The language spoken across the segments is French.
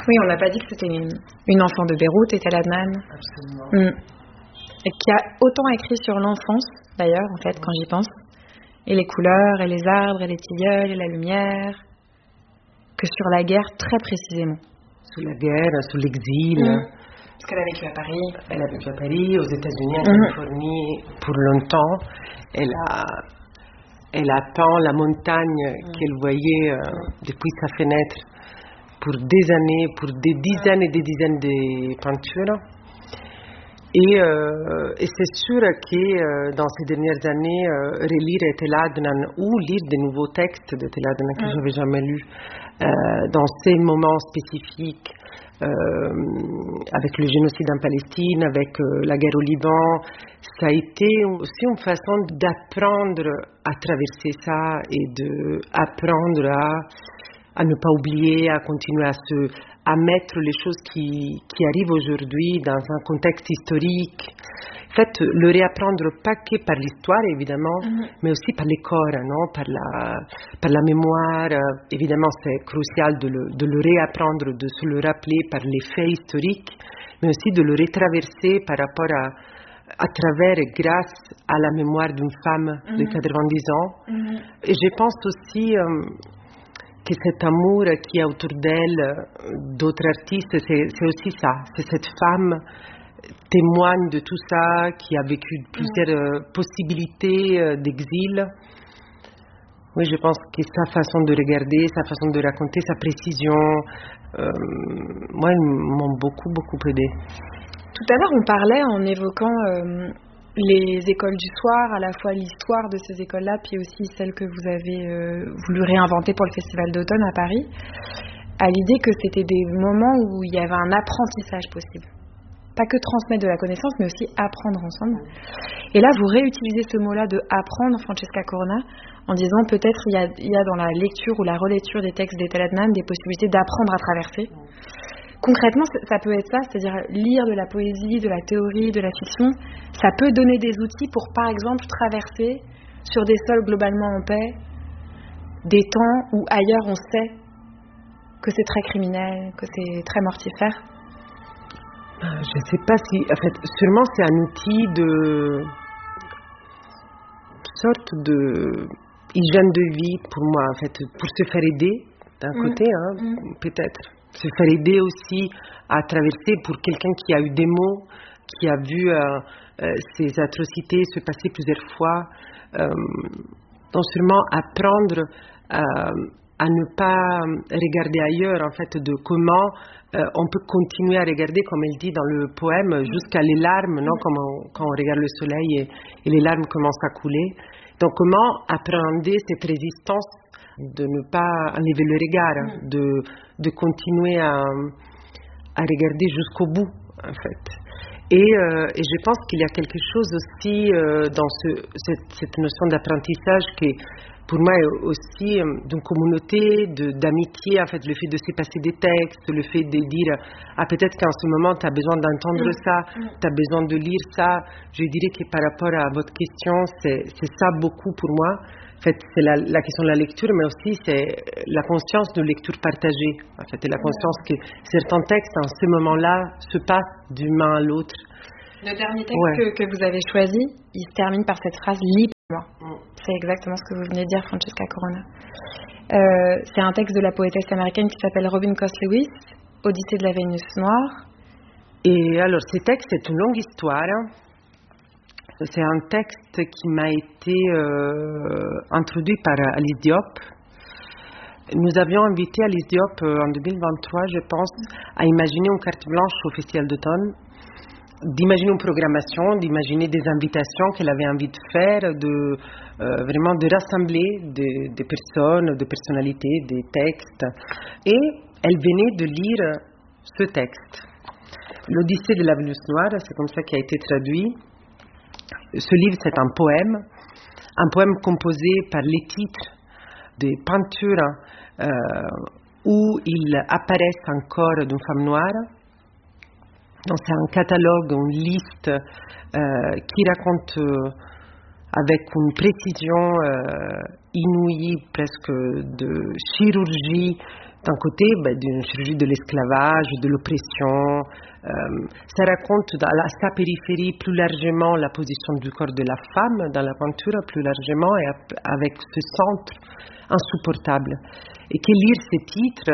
Oui, on n'a pas dit que c'était une enfant de Beyrouth, Etel Adnan. Absolument. Et qui a autant écrit sur l'enfance, d'ailleurs, en fait, quand j'y pense. Et les couleurs, et les arbres, et les tilleuls, et la lumière, que sur la guerre, très précisément. Sur la guerre, sur l'exil. Parce qu'elle a vécu à Paris. Elle a vécu à Paris, aux États-Unis, en Californie, pour longtemps. Elle attend la montagne qu'elle voyait depuis sa fenêtre pour des années, pour des dizaines et des dizaines de peintures. Et c'est sûr que dans ces dernières années, relire Etel Adnan ou lire de nouveaux textes d'Etel Adnan que je n'avais jamais lus, dans ces moments spécifiques, avec le génocide en Palestine, avec la guerre au Liban, ça a été aussi une façon d'apprendre à traverser ça et d'apprendre à ne pas oublier, à continuer à mettre les choses qui arrivent aujourd'hui dans un contexte historique. En fait, le réapprendre pas que par l'histoire, évidemment, mais aussi par les corps, non? Par la mémoire. Évidemment, c'est crucial de le réapprendre, de se le rappeler par les faits historiques, mais aussi de le retraverser par rapport à travers et grâce à la mémoire d'une femme de 90 ans. Et je pense aussi que cet amour qu'il y a autour d'elle, d'autres artistes, c'est aussi ça. C'est cette femme témoigne de tout ça, qui a vécu plusieurs possibilités d'exil. Oui, je pense que sa façon de regarder, sa façon de raconter, sa précision, moi, elles m'ont beaucoup, beaucoup aidée. Tout à l'heure, on parlait en évoquant les écoles du soir, à la fois l'histoire de ces écoles-là, puis aussi celle que vous avez voulu réinventer pour le Festival d'automne à Paris, à l'idée que c'était des moments où il y avait un apprentissage possible. Pas que transmettre de la connaissance, mais aussi apprendre ensemble. Et là, vous réutilisez ce mot-là de apprendre, Francesca Corona, en disant peut-être il y a dans la lecture ou la relecture des textes d'Etel Adnan des possibilités d'apprendre à traverser. Concrètement, ça peut être ça, c'est-à-dire lire de la poésie, de la théorie, de la fiction. Ça peut donner des outils pour, par exemple, traverser sur des sols globalement en paix, des temps où ailleurs on sait que c'est très criminel, que c'est très mortifère. Je ne sais pas si... En fait, sûrement c'est un outil de... sorte de hygiène de vie pour moi, en fait, pour se faire aider d'un côté, peut-être. Se faire aider aussi à traverser pour quelqu'un qui a eu des mots, qui a vu ces atrocités se passer plusieurs fois. Donc sûrement apprendre à ne pas regarder ailleurs, en fait, de comment on peut continuer à regarder, comme elle dit dans le poème, jusqu'à les larmes, non, quand on regarde le soleil et les larmes commencent à couler. Donc comment appréhender cette résistance de ne pas enlever le regard, de continuer à regarder jusqu'au bout, en fait. Et je pense qu'il y a quelque chose aussi dans cette notion d'apprentissage qui, pour moi, est aussi d'une communauté, d'amitié, en fait, le fait de se passer des textes, le fait de dire peut-être qu'en ce moment, tu as besoin d'entendre ça, tu as besoin de lire ça. Je dirais que par rapport à votre question, c'est ça beaucoup pour moi. En fait, c'est la question de la lecture, mais aussi c'est la conscience de lecture partagée. En fait, et la conscience que certains textes, en ce moment-là, se passent d'une main à l'autre. Le dernier texte que vous avez choisi, il se termine par cette phrase « Lis pour moi ». C'est exactement ce que vous venez de dire, Francesca Corona. C'est un texte de la poétesse américaine qui s'appelle Robin Coss Lewis, Odyssée de la Vénus noire. Et alors, ce texte, c'est une longue histoire. C'est un texte qui m'a été introduit par Alice Diop. Nous avions invité Alice Diop en 2023, je pense, à imaginer une carte blanche au Festival d'automne, d'imaginer une programmation, d'imaginer des invitations qu'elle avait envie de faire, vraiment de rassembler des personnes, des personnalités, des textes. Et elle venait de lire ce texte. L'Odyssée de la Vénus noire, c'est comme ça qu'il a été traduit. Ce livre, c'est un poème composé par les titres des peintures où il apparaissent encore d'une femme noire. Donc c'est un catalogue, une liste qui raconte avec une précision inouïe, presque de chirurgie, d'un côté, d'une chirurgie de l'esclavage, de l'oppression. Ça raconte à sa périphérie plus largement la position du corps de la femme dans la peinture, plus largement, et avec ce centre insupportable. Et que lire ces titres,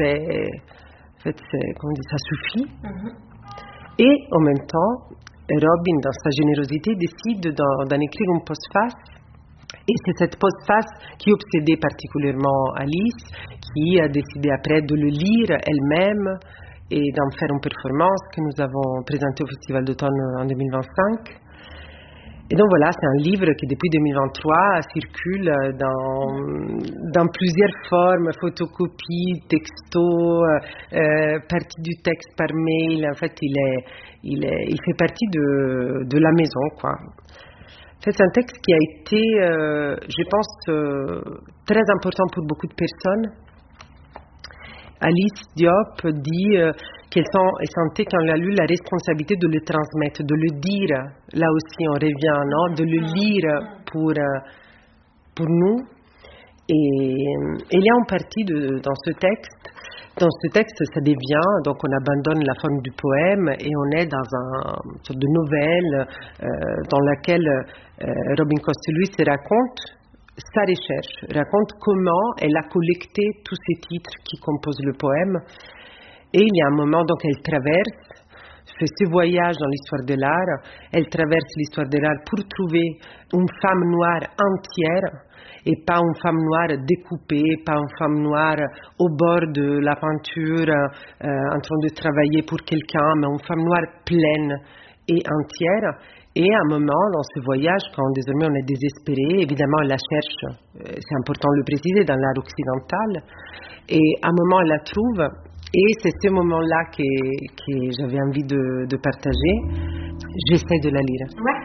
ça suffit. Et en même temps, Robin, dans sa générosité, décide d'en écrire une postface. Et c'est cette postface qui obsédait particulièrement Alice, qui a décidé après de le lire elle-même et d'en faire une performance que nous avons présentée au Festival d'automne en 2025. Et donc voilà, c'est un livre qui depuis 2023 circule dans plusieurs formes, photocopies, textos, partie du texte par mail. En fait, il fait partie de la maison, quoi. C'est un texte qui a été, je pense, très important pour beaucoup de personnes. Alice Diop dit qu'elle sentait quand elle a lu la responsabilité de le transmettre, de le dire. Là aussi, on revient, non, de le lire pour nous. Et il y a une partie dans ce texte. Dans ce texte, ça devient, donc on abandonne la forme du poème et on est dans une sorte de novelle dans laquelle Robin Koster-Lewis raconte sa recherche, raconte comment elle a collecté tous ces titres qui composent le poème. Et il y a un moment, donc elle fait ce voyage dans l'histoire de l'art, elle traverse l'histoire de l'art pour trouver une femme noire entière, et pas une femme noire découpée, pas une femme noire au bord de la peinture en train de travailler pour quelqu'un, mais une femme noire pleine et entière. Et à un moment, dans ce voyage, quand désormais on est désespéré, évidemment elle la cherche, c'est important de le préciser, dans l'art occidental, et à un moment elle la trouve, et c'est ce moment-là que j'avais envie de partager. J'essaie de la lire. Ouais.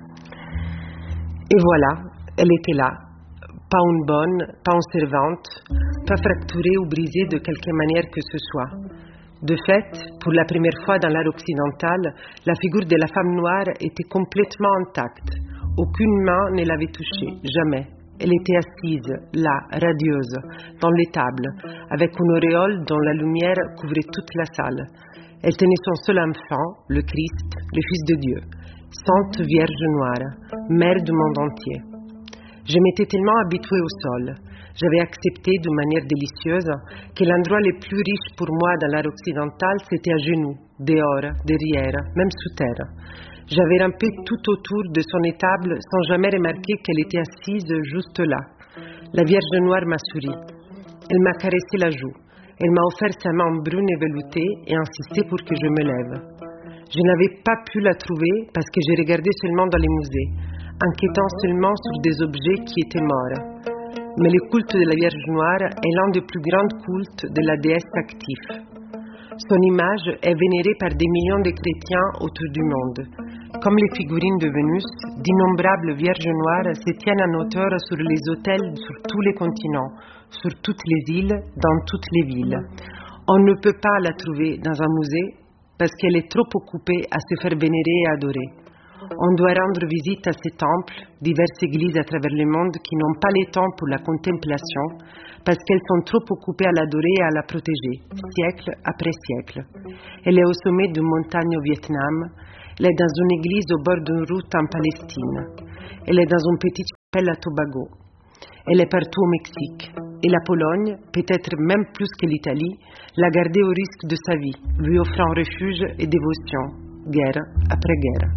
Et voilà, elle était là. Pas une bonne, pas une servante, pas fracturée ou brisée de quelque manière que ce soit. De fait, pour la première fois dans l'art occidental, la figure de la femme noire était complètement intacte. Aucune main ne l'avait touchée, jamais. Elle était assise, là, radieuse, dans l'étable, avec une auréole dont la lumière couvrait toute la salle. Elle tenait son seul enfant, le Christ, le Fils de Dieu, Sainte Vierge Noire, Mère du monde entier. Je m'étais tellement habituée au sol, j'avais accepté d'une manière délicieuse que l'endroit le plus riche pour moi dans l'art occidental, c'était à genoux, dehors, derrière, même sous terre. J'avais rampé tout autour de son étable sans jamais remarquer qu'elle était assise juste là. La Vierge Noire m'a souri. Elle m'a caressé la joue. Elle m'a offert sa main brune et veloutée et insisté pour que je me lève. Je n'avais pas pu la trouver parce que j'ai regardé seulement dans les musées, enquêtant seulement sur des objets qui étaient morts. Mais le culte de la Vierge Noire est l'un des plus grands cultes de la déesse active. Son image est vénérée par des millions de chrétiens autour du monde. Comme les figurines de Vénus, d'innombrables Vierges Noires se tiennent en hauteur sur les autels sur tous les continents, sur toutes les îles, dans toutes les villes. On ne peut pas la trouver dans un musée parce qu'elle est trop occupée à se faire vénérer et adorer. On doit rendre visite à ces temples, diverses églises à travers le monde qui n'ont pas le temps pour la contemplation, parce qu'elles sont trop occupées à l'adorer et à la protéger, siècle après siècle. Elle est au sommet d'une montagne au Vietnam, elle est dans une église au bord d'une route en Palestine, elle est dans une petite chapelle à Tobago, elle est partout au Mexique, et la Pologne, peut-être même plus que l'Italie, l'a gardée au risque de sa vie, lui offrant refuge et dévotion, guerre après guerre.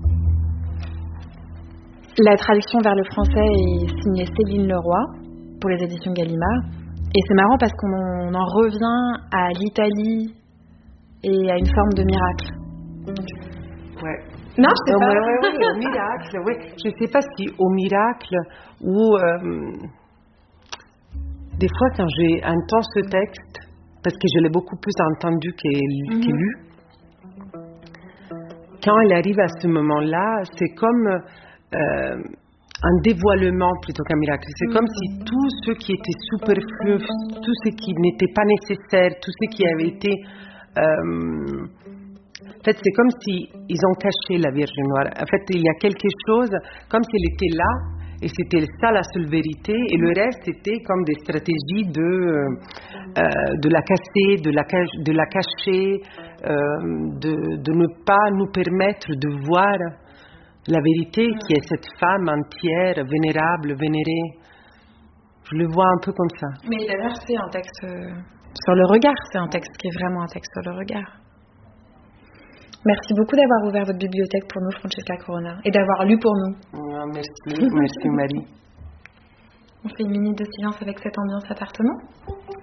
La traduction vers le français est signée Céline Leroy pour les éditions Gallimard. Et c'est marrant parce qu'on en revient à l'Italie et à une forme de miracle. Ouais. Non, je sais pas. Ouais, au miracle, ouais. Je ne sais pas si au miracle ou des fois quand j'entends ce texte, parce que je l'ai beaucoup plus entendu que lu, quand elle arrive à ce moment-là, c'est comme un dévoilement plutôt qu'un miracle. C'est comme si tout ce qui était superflu, tout ce qui n'était pas nécessaire, tout ce qui avait été... en fait, c'est comme si ils ont caché la Vierge Noire. En fait, il y a quelque chose, comme si elle était là, Et c'était ça la seule vérité. Et le reste, c'était comme des stratégies de la casser, de la cacher, de ne pas nous permettre de voir la vérité qui est cette femme entière, vénérable, vénérée. Je le vois un peu comme ça. Mais d'ailleurs, c'est un texte sur le regard. C'est un texte qui est vraiment un texte sur le regard. Merci beaucoup d'avoir ouvert votre bibliothèque pour nous, Francesca Corona, et d'avoir lu pour nous. Merci, merci Marie. On fait une minute de silence avec cette ambiance appartement.